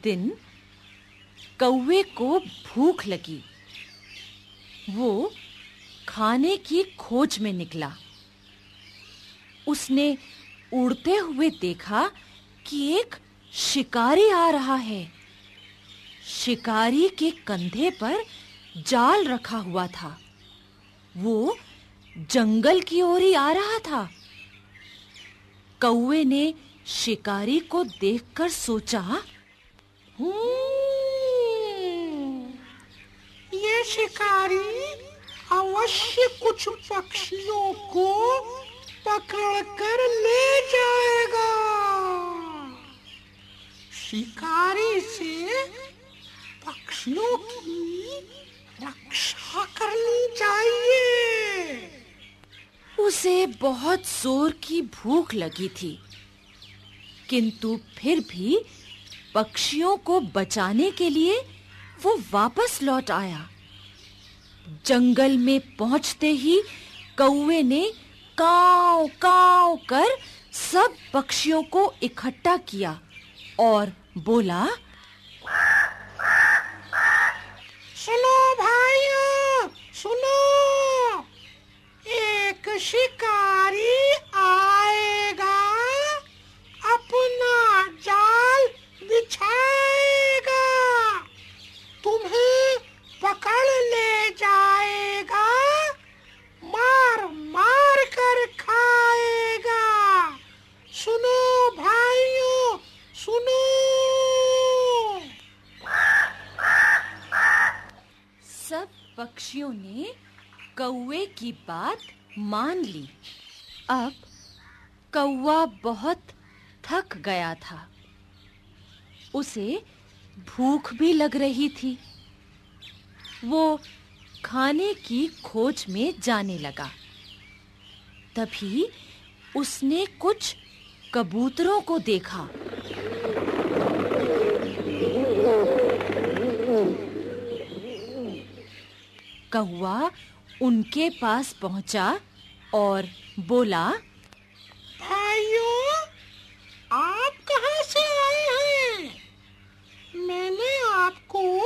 दिन कौवे को भूख लगी। वो खाने की खोज में निकला। उसने उड़ते हुए देखा कि एक शिकारी आ रहा है। शिकारी के कंधे पर जाल रखा हुआ था। वो जंगल की ओर ही आ रहा था। कौवे ने शिकारी को देखकर सोचा, ये शिकारी अवश्य कुछ पक्षियों को पकड़कर ले जाएगा। शिकारी से पक्षियों की रक्षा करनी चाहिए। उसे बहुत जोर की भूख लगी थी, किंतु फिर भी पक्षियों को बचाने के लिए वो वापस लौट आया। जंगल में पहुंचते ही कौवे ने काव काव कर सब पक्षियों को इकट्ठा किया और बोला, सुनो भाइयों, सुनो, एक शिकारी आएगा, अपना जाल बिछाएगा, तुम्हें पकड़ ले जाएगा, मार मार कर खाएगा। सुनो भाइयों, सुनो। सब पक्षियों ने कौवे की बात मान ली। अब कौवा बहुत थक गया था। उसे भूख भी लग रही थी। वो खाने की खोज में जाने लगा। तभी उसने कुछ कबूतरों को देखा। कौवा उनके पास पहुंचा और बोला, भाइयों, आप कहाँ से आए हैं? मैंने आपको